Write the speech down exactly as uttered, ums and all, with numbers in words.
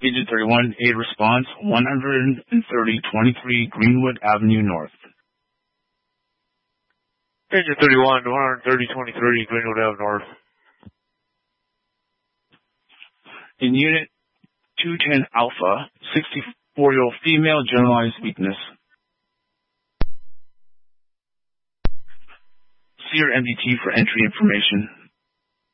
Agent thirty-one, A response, one thirty twenty-three Greenwood Avenue North. Agent thirty-one, one thirty twenty-three Greenwood Avenue North. In Unit two ten Alpha, sixty-four-year-old female, generalized weakness. See your M D T for entry information.